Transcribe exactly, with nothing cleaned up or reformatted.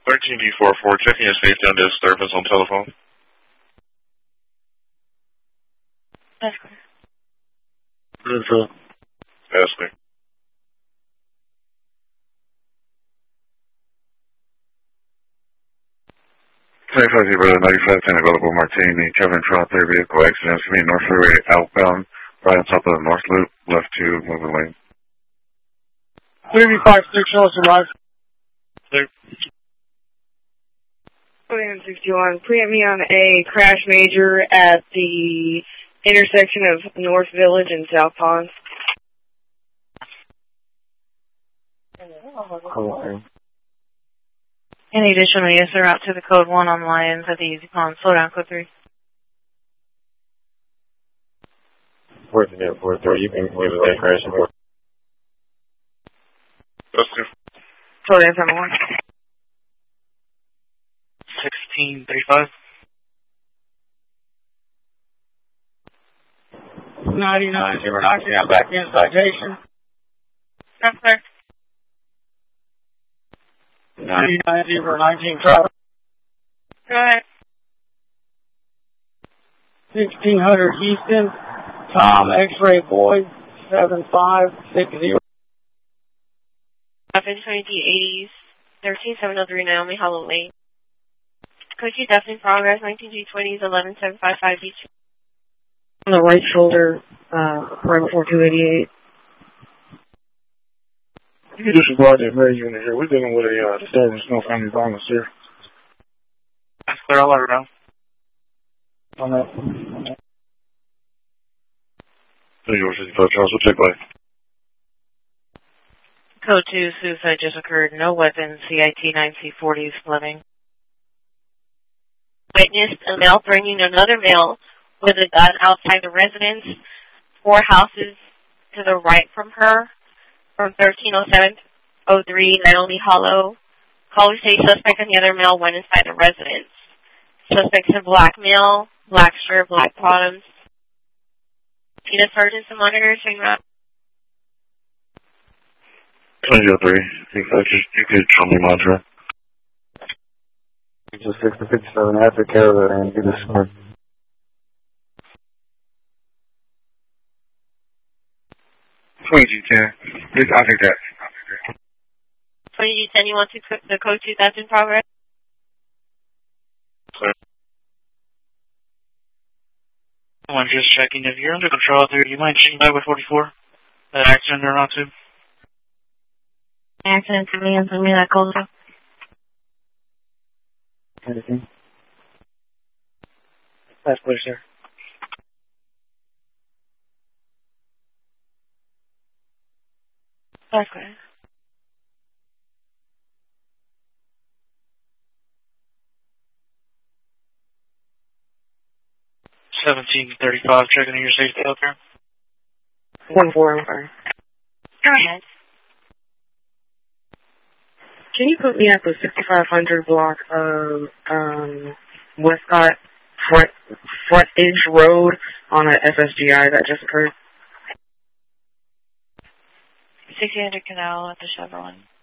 thirteen D forty-four, checking your safety on disturbance on telephone. That's clear. That's clear. That's clear. twenty-five zero ninety-five, ten available Martini, Kevin Trot, third vehicle accident, coming North Freeway outbound, right on top of the North Loop, left to moving lane. three five six, show us arrive. Clear. twenty-one sixty-one, preempt me on a crash major at the intersection of North Village and South Pond. Hello. Any additional yes, sir, out to the code one on Lions at the Easy Pond. Slow down, code three. Fourth and yeah, four three. You can leave it there, crash and four. That's clear. Slow down, seven one. Sixteen thirty-five. Ninety-nine zero nineteen. I'm back in citation. That's clear. Ninety-nine zero nineteen. Traffic. Go ahead. Sixteen hundred Houston. Tom X-ray boy. Seven five six zero. F N twenty D eighties. Thirteen seven oh three Naomi Hollow Lane. Code two definitely progress. Nineteen G twenties. Eleven seven five five B two. On the right shoulder, uh, right before two eighty-eight. You can disregard that Mary unit here. We're dealing with a uh, disturbance, no family violence here. That's clear. I'll let her know. On that. thirty-one fifty-five, Charles, we'll take by. Code two, suicide just occurred. No weapons. C I T nine C forty is flooding. Witnessed a male bringing another male with a gun outside the residence, four houses to the right from her, from thirteen oh seven oh three Naomi Hollow. Callers say suspect and the other male went inside the residence. Suspect's a black male, black shirt, black bottoms. Peanut sergeants and monitors, hang around. twenty oh three, you could, you could show me monitor. Just six to fifty-seven, after care of it and do the score. twenty G ten. I'll take that. twenty G ten, you want to the code two that's in progress? Clear. I'm just checking. If you're under control out there, you mind checking by with forty-four? That accident or not too? Accident to me and send me that code. Anything? That's clear, sir. That's clear. Seventeen thirty-five, checking in your safety out there. One four, I'm sorry. Go ahead. Can you put me at the sixty-five hundred block of um, Westcott front, Frontage Road on an F S G I that just occurred? sixty hundred Canal at the Chevron.